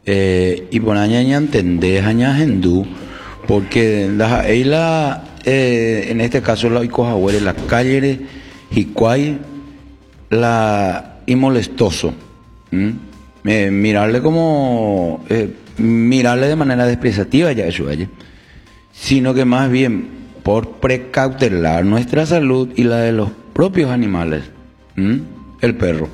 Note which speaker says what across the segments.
Speaker 1: Y por aña entender aña hindú, porque en este caso la icojahuere, la calle Hicuay, la y molestoso. Mirarle como mirarle de manera despreciativa ya eso, sino que más bien por precautelar nuestra salud y la de los propios animales, el perro.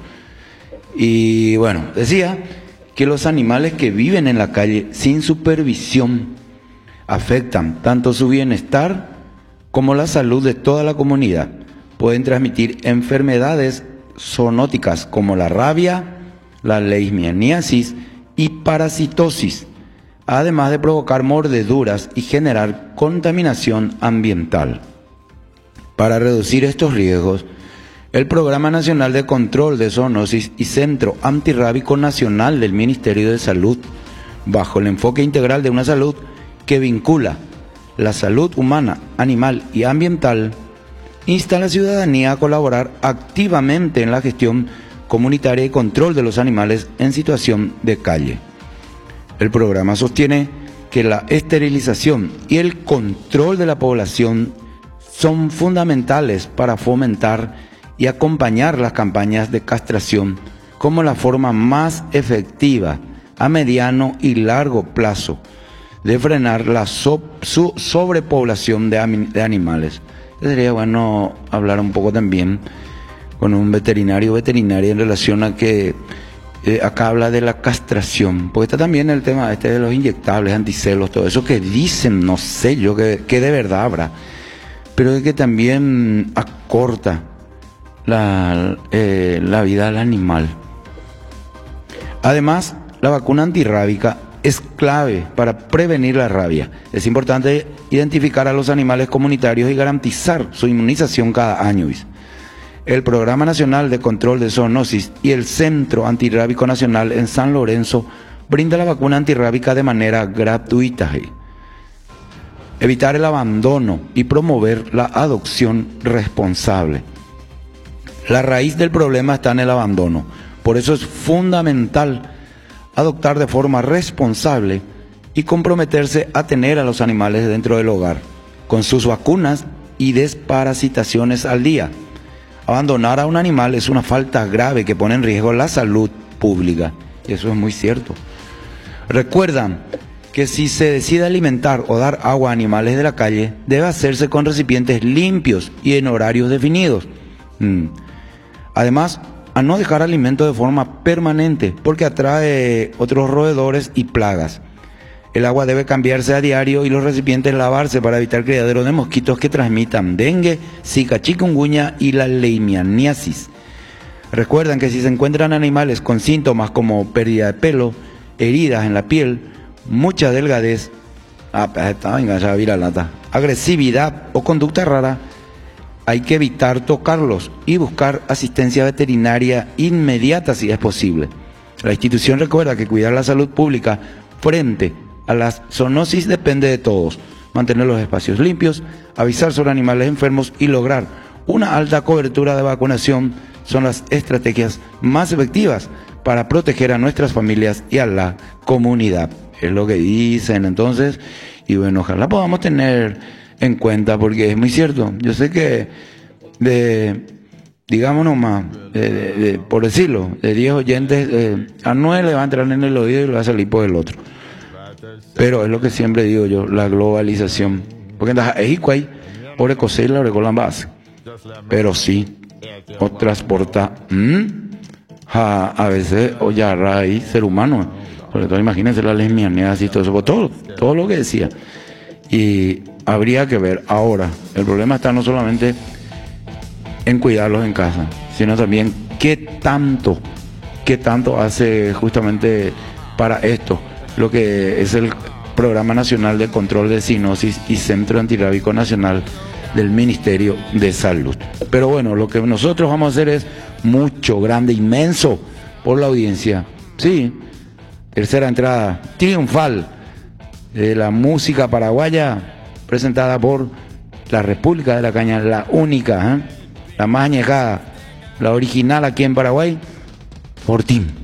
Speaker 1: Y bueno, decía que los animales que viven en la calle sin supervisión afectan tanto su bienestar como la salud de toda la comunidad. Pueden transmitir enfermedades zoonóticas como la rabia, la leishmaniasis y parasitosis, además de provocar mordeduras y generar contaminación ambiental. Para reducir estos riesgos, el Programa Nacional de Control de Zoonosis y Centro Antirrábico Nacional del Ministerio de Salud, bajo el enfoque integral de una salud que vincula la salud humana, animal y ambiental, insta a la ciudadanía a colaborar activamente en la gestión comunitaria y control de los animales en situación de calle. El programa sostiene que la esterilización y el control de la población son fundamentales para fomentar y acompañar las campañas de castración como la forma más efectiva a mediano y largo plazo de frenar la sobrepoblación de animales. Sería bueno hablar un poco también con un veterinaria en relación a que acá habla de la castración, porque está también el tema de los inyectables, anticelos, todo eso que dicen, no sé yo, que de verdad habrá, pero es que también acorta la vida del animal. Además, la vacuna antirrábica es clave para prevenir la rabia. Es importante identificar a los animales comunitarios y garantizar su inmunización cada año. El Programa Nacional de Control de Zoonosis y el Centro Antirrábico Nacional en San Lorenzo brinda la vacuna antirrábica de manera gratuita. Evitar el abandono y promover la adopción responsable. La raíz del problema está en el abandono. Por eso es fundamental adoptar de forma responsable y comprometerse a tener a los animales dentro del hogar, con sus vacunas y desparasitaciones al día. Abandonar a un animal es una falta grave que pone en riesgo la salud pública. Y eso es muy cierto. Recuerdan que si se decide alimentar o dar agua a animales de la calle, debe hacerse con recipientes limpios y en horarios definidos. Además, a no dejar alimento de forma permanente, porque atrae otros roedores y plagas. El agua debe cambiarse a diario y los recipientes lavarse para evitar criaderos de mosquitos que transmitan dengue, zika, chikungunya y la leishmaniasis. Recuerdan que si se encuentran animales con síntomas como pérdida de pelo, heridas en la piel, mucha delgadez, agresividad o conducta rara, hay que evitar tocarlos y buscar asistencia veterinaria inmediata si es posible. La institución recuerda que cuidar la salud pública frente a la zoonosis depende de todos. Mantener los espacios limpios, avisar sobre animales enfermos y lograr una alta cobertura de vacunación son las estrategias más efectivas para proteger a nuestras familias y a la comunidad. Es lo que dicen entonces, y bueno, ojalá podamos tener en cuenta, porque es muy cierto. Yo sé que digamos nomás, por decirlo, de 10 oyentes, a 9 le va a entrar en el oído y le va a salir por el otro. Pero es lo que siempre digo yo, la globalización. Porque entonces es igual, por ecocer la recolan base. Pero sí, o transporta, a veces, o ya raíz ser humano. Sobre todo, imagínense las lesbianas y todo eso, todo lo que decía. Y habría que ver ahora, el problema está no solamente en cuidarlos en casa, sino también qué tanto hace justamente para esto lo que es el Programa Nacional de Control de Zoonosis y Centro Antirrábico Nacional del Ministerio de Salud. Pero bueno, lo que nosotros vamos a hacer es mucho, grande, inmenso por la audiencia. Sí, tercera entrada triunfal de la música paraguaya presentada por la República de la Caña, la única, la más añejada, la original aquí en Paraguay, Fortín.